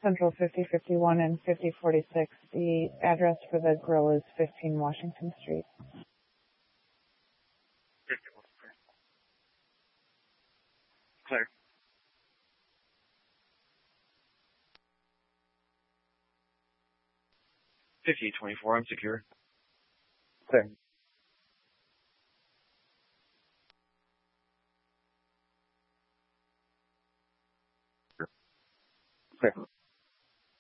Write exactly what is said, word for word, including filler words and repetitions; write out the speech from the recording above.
Central fifty fifty-one and fifty forty-six. The address for the grill is fifteen Washington Street. Clear. fifty twenty-four, I'm secure. Clear. Clear.